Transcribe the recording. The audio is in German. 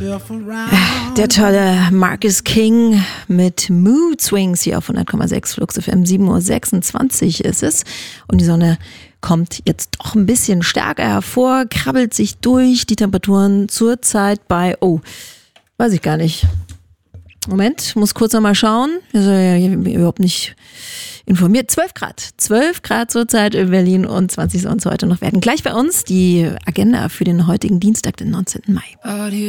Der tolle Marcus King mit Mood Swings hier auf 100,6 Flux FM. 7.26 Uhr ist es und die Sonne kommt jetzt doch ein bisschen stärker hervor, krabbelt sich durch. Die Temperaturen zurzeit bei, weiß ich gar nicht. Moment, muss kurz noch mal schauen. Wir sind ja hier überhaupt nicht informiert. 12 Grad. 12 Grad zurzeit in Berlin und 20 soll es heute noch werden. Gleich bei uns die Agenda für den heutigen Dienstag, den 19. Mai.